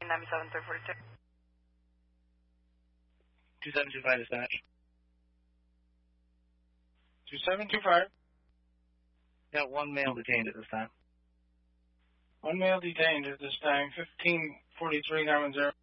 97342. 2725 dispatch. 2725. Got one male detained at this time. One male detained at this time. 1543 910.